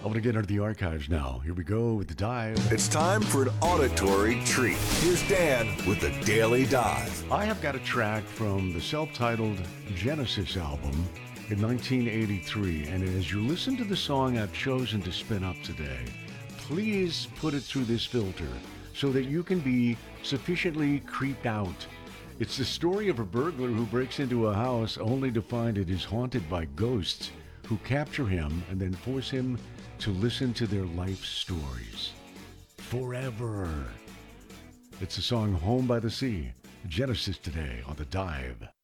I want to get into the archives now. Here we go with the dive. It's time for an auditory treat. Here's Dan with the Daily Dive. I have got a track from the self-titled Genesis album in 1983, and as you listen to the song I've chosen to spin up today, please put it through this filter so that you can be sufficiently creeped out. It's the story of a burglar who breaks into a house only to find it is haunted by ghosts who capture him and then force him to listen to their life stories forever. It's the song Home by the Sea, Genesis today on The Dive.